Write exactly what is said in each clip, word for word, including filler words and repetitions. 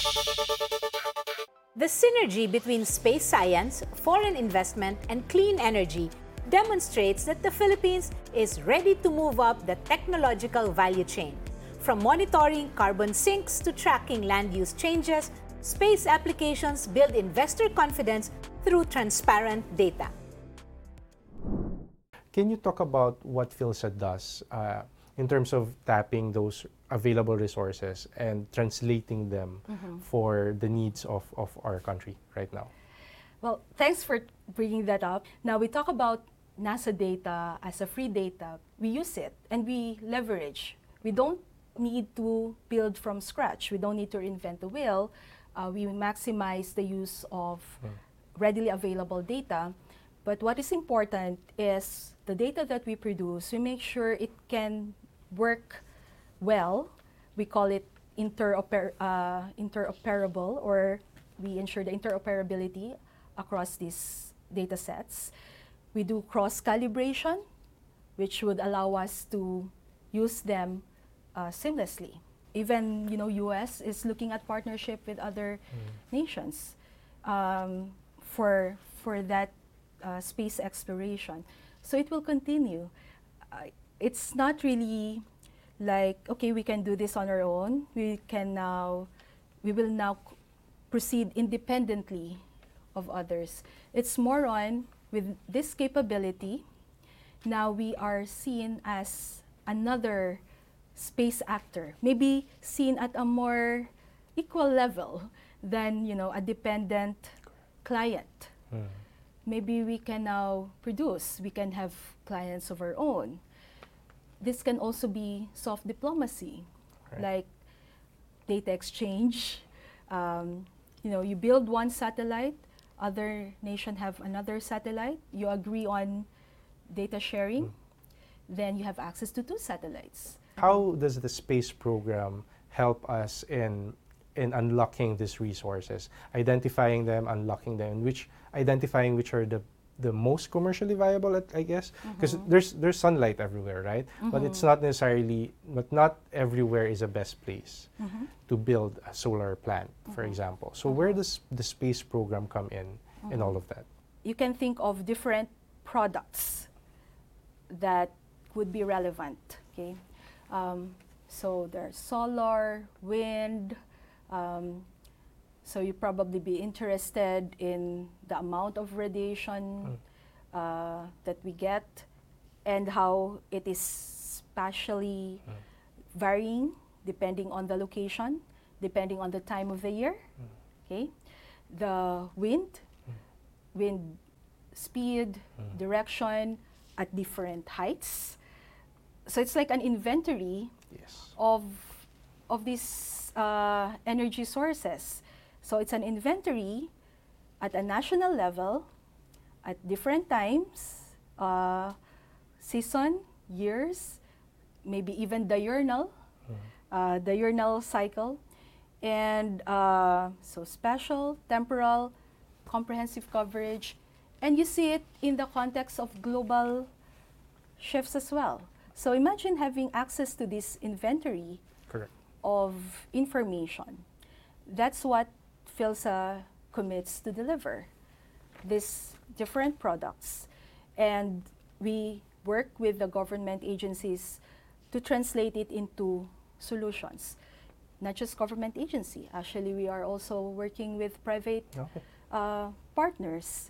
The synergy between space science, foreign investment, and clean energy demonstrates that the Philippines is ready to move up the technological value chain. From monitoring carbon sinks to tracking land use changes, space applications build investor confidence through transparent data. Can you talk about what PhilSA does uh, in terms of tapping those available resources and translating them mm-hmm. for the needs of, of our country right now? Well, thanks for bringing that up. Now we talk about NASA data as a free data. We use it and we leverage. We don't need to build from scratch. We don't need to invent the wheel. Uh, we maximize the use of mm. readily available data. But what is important is the data that we produce, we make sure it can work well. We call it interoper uh, interoperable, or we ensure the interoperability across these data sets. We do cross-calibration, which would allow us to use them uh, seamlessly. Even, you know, U S is looking at partnership with other mm. nations um, for, for that Uh, space exploration. So it will continue. Uh, it's not really like, okay, we can do this on our own. We can now, we will now proceed independently of others. It's more on, with this capability, now we are seen as another space actor, maybe seen at a more equal level than, you know, a dependent client. Mm. Maybe we can now produce, we can have clients of our own. This can also be soft diplomacy, right. Like data exchange. Um, you know, you build one satellite, other nation have another satellite, you agree on data sharing, mm. then you have access to two satellites. How does the space program help us in in unlocking these resources, identifying them, unlocking them, and which identifying which are the the most commercially viable, I guess, because mm-hmm. there's there's sunlight everywhere, right? Mm-hmm. But it's not necessarily, but not everywhere is the best place mm-hmm. to build a solar plant, mm-hmm. for example. So mm-hmm. where does the space program come in mm-hmm. in all of that? You can think of different products that would be relevant. Okay, um, so there's solar, wind. Um, so you probably be interested in the amount of radiation mm. uh, that we get and how it is spatially mm. varying depending on the location, depending on the time of the year. Mm. Okay, the wind, mm. wind speed, mm. direction at different heights. So it's like an inventory yes. of of these Uh, energy sources. So it's an inventory at a national level, at different times, uh, season, years, maybe even diurnal, mm-hmm. uh, diurnal cycle, and uh, so spatial, temporal, comprehensive coverage, and you see it in the context of global shifts as well. So imagine having access to this inventory. Correct. Of information. That's what PhilSA commits to deliver, these different products. And we work with the government agencies to translate it into solutions. Not just government agency. Actually, we are also working with private okay. uh, partners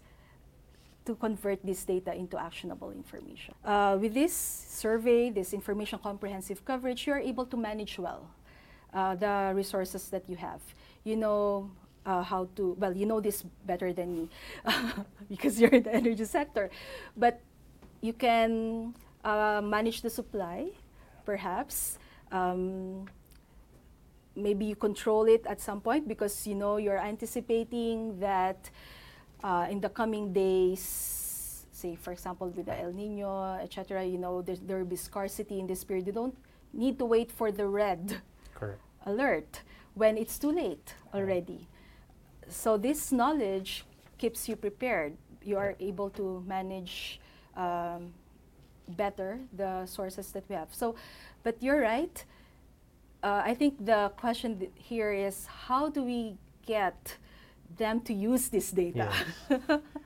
to convert this data into actionable information. Uh, with this survey, this information comprehensive coverage, you are able to manage well Uh, the resources that you have. You know uh, how to, well, you know this better than me because you're in the energy sector. But you can uh, manage the supply, perhaps. Um, maybe you control it at some point because you know you're anticipating that uh, in the coming days, say for example with the El Nino, et cetera, you know there will be scarcity in this period. You don't need to wait for the red Correct. alert when it's too late already. So this knowledge keeps you prepared. You are able to manage um, better the sources that we have. So, but you're right, uh, I think the question th- here is how do we get them to use this data? Yes.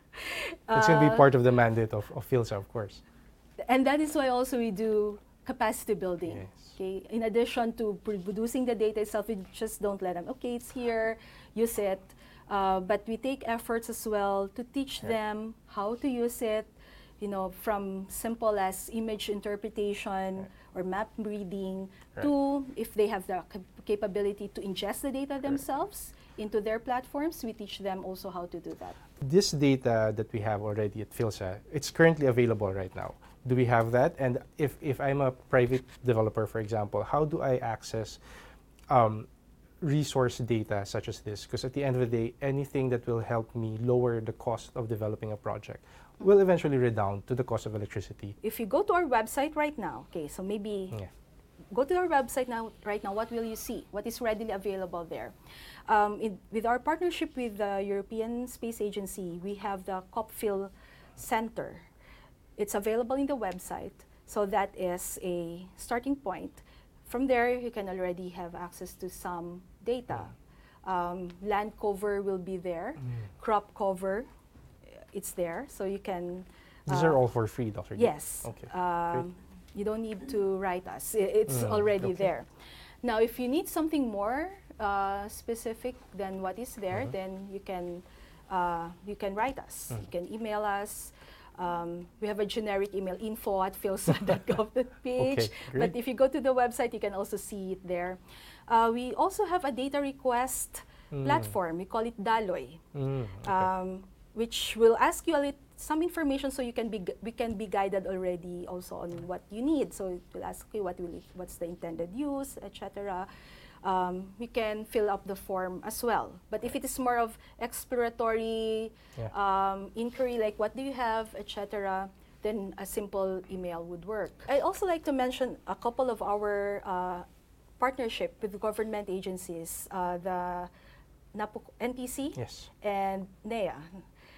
It's going to be Uh, part of the mandate of, of PhilSA, of course. And that is why also we do capacity building. Yes. Okay, in addition to producing the data itself, we just don't let them. Okay, it's here, use it. Uh, but we take efforts as well to teach Yeah. them how to use it. You know, from simple as image interpretation Right. or map reading Right. to if they have the cap- capability to ingest the data themselves into their platforms, we teach them also how to do that. This data that we have already at PhilSA, it's currently available right now. Do we have that? And if, if I'm a private developer, for example, how do I access um, resource data such as this? Because at the end of the day, anything that will help me lower the cost of developing a project will eventually redound to the cost of electricity. If you go to our website right now, okay, so maybe Yeah. go to our website now, right now, what will you see? What is readily available there? Um, in, with our partnership with the European Space Agency, we have the COPFIL Center. It's available in the website, so that is a starting point. From there, you can already have access to some data. Um, land cover will be there, crop cover, it's there, so you can. These uh, are all for free, Doctor Yes. Okay. Um, you don't need to write us. I- It's Mm, already okay. there. Now, if you need something more uh, specific than what is there, Mhm. then you can uh, you can write us. Mm. You can email us. Um, we have a generic email, info at philsa dot gov dot p h. Okay, great. But if you go to the website, you can also see it there. Uh, we also have a data request Mm. platform. We call it Daloy. Mm, okay. Um, which will ask you a lit- some information so you can be gu- we can be guided already also on what you need. So it will ask you what will it, what's the intended use, et cetera. Um, we can fill up the form as well. But if it is more of exploratory Yeah. um, inquiry, like what do you have, et cetera, then a simple email would work. I'd also like to mention a couple of our uh, partnership with government agencies, uh, the NAPO N P C Yes. and N E A.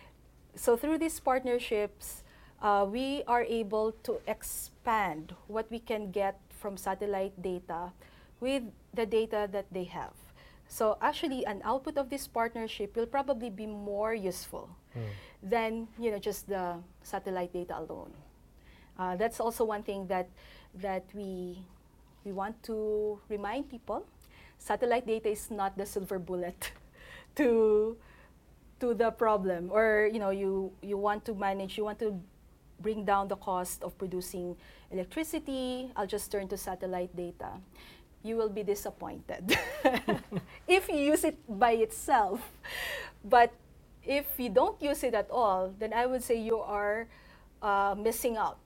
So through these partnerships, uh, we are able to expand what we can get from satellite data with the data that they have. So actually, an output of this partnership will probably be more useful Mm. than you know just the satellite data alone. Uh, that's also one thing that that we we want to remind people. Satellite data is not the silver bullet to to the problem, or you know you you want to manage, you want to bring down the cost of producing electricity. I'll just turn to satellite data. You will be disappointed if you use it by itself. But if you don't use it at all, then I would say you are uh, missing out.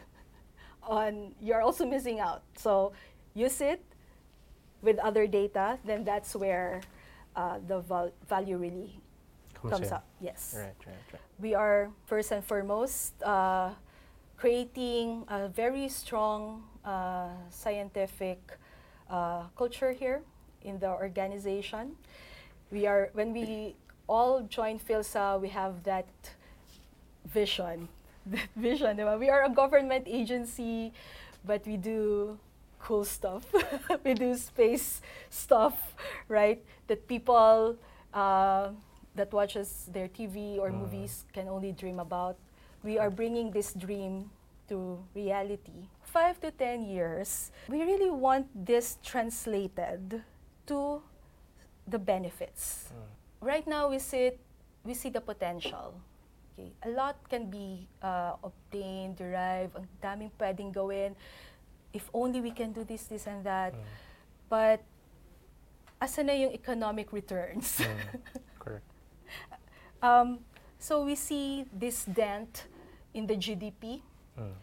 On you're also missing out. So use it with other data, then that's where uh, the val- value really Comes comes in. up. Yes. Right, right, right. We are first and foremost uh, creating a very strong uh, scientific uh, culture here in the organization. We are when we all join PhilSA, we have that vision. That vision. Diba? We are a government agency, but we do cool stuff. We do space stuff, right? That people uh, that watches their T V or Mm. movies can only dream about. We are bringing this dream to reality. Five to ten years, we really want this translated to the benefits. Mm. Right now, we see, we see the potential. Okay. A lot can be uh, obtained, derived, ang daming pwedeng gawin. If only we can do this, this, and that. Mm. But, asa na yung economic returns? Mm. Correct. um, so we see this dent in the G D P Mm.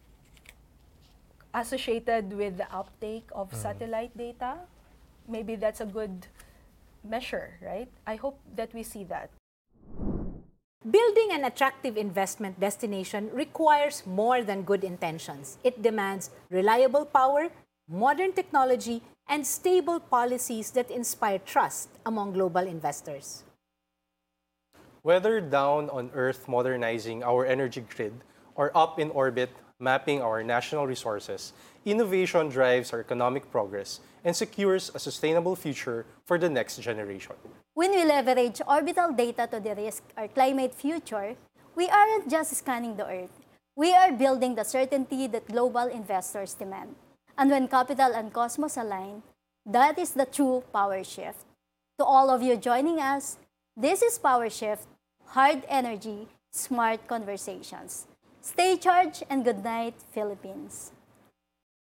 associated with the uptake of Mm. satellite data. Maybe that's a good measure, right? I hope that we see that. Building an attractive investment destination requires more than good intentions. It demands reliable power, modern technology, and stable policies that inspire trust among global investors. Whether down on Earth modernizing our energy grid or up in orbit mapping our national resources, innovation drives our economic progress and secures a sustainable future for the next generation. When we leverage orbital data to de-risk our climate future, we aren't just scanning the Earth. We are building the certainty that global investors demand. And when capital and cosmos align, that is the true power shift. To all of you joining us, this is Power Shift, Hard Energy, Smart Conversations. Stay charged and good night, Philippines.